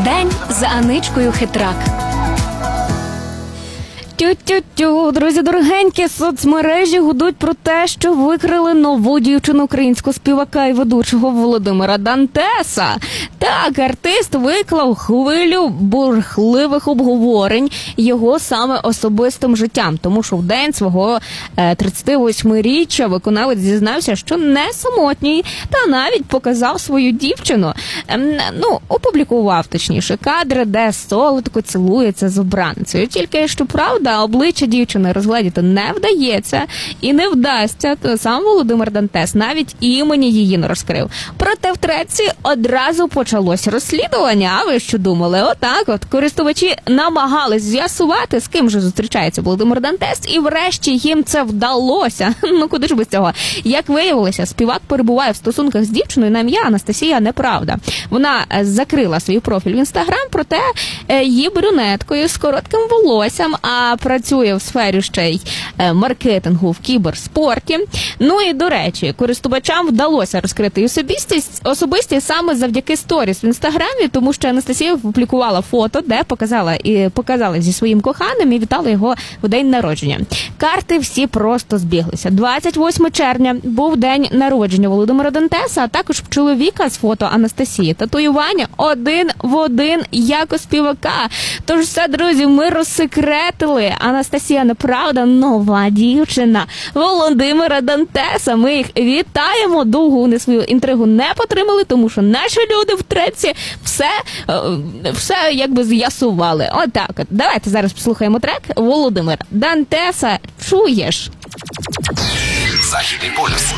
День за Аничкою Хитрак. Тю-тю-тю, друзі дорогенькі, соцмережі гудуть про те, що викрили нову дівчину українського співака і ведучого Володимира Дантеса. Так, артист виклав хвилю бурхливих обговорень його саме особистим життям, тому що в день свого 38-річчя виконавець зізнався, що не самотній, та навіть показав свою дівчину. Опублікував, точніше, кадри, де солодко цілується з обранцею. Тільки, що правда, обличчя дівчини розгледіти не вдається і не вдасться. Сам Володимир Дантес навіть імені її не розкрив. Проте в треці одразу почалось розслідування. А ви що думали? Отак користувачі намагались з'ясувати, з ким же зустрічається Володимир Дантес, і врешті їм це вдалося. Куди ж без цього? Як виявилося, співак перебуває в стосунках з дівчиною на ім'я Анастасія Неправда. Вона закрила свій профіль в Інстаграм, проте є брюнеткою з коротким волоссям, а працює в сфері ще й маркетингу в кіберспорті. І, до речі, користувачам вдалося розкрити особистість саме завдяки сторіс в Інстаграмі, тому що Анастасія опублікувала фото, де показала зі своїм коханим і вітала його в день народження. Карти всі просто збіглися. 28 червня був день народження Володимира Дантеса, а також чоловіка з фото Анастасії. Татуювання один в один, як у співака. Тож все, друзі, ми розсекретили. Анастасія Неправда, нова дівчина Володимира Дантеса. Ми їх вітаємо. Довго вони свою інтригу не потримали, тому що наші люди в треці все якби з'ясували. Отак. Давайте зараз послухаємо трек Володимира Дантеса. Чуєш? Західний полюс.